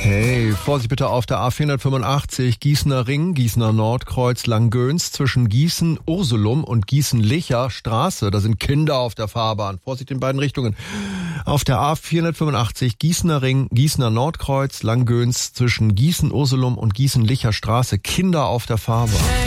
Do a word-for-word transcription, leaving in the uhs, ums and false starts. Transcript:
Hey, Vorsicht bitte auf der A vierhundertfünfundachtzig, Gießener Ring, Gießener Nordkreuz, Langgöns, zwischen Gießen, Ursulum und Gießen-Licher Straße. Da sind Kinder auf der Fahrbahn. Vorsicht in beiden Richtungen. Auf der A vierhundertfünfundachtzig, Gießener Ring, Gießener Nordkreuz, Langgöns, zwischen Gießen, Ursulum und Gießen-Licher Straße. Kinder auf der Fahrbahn.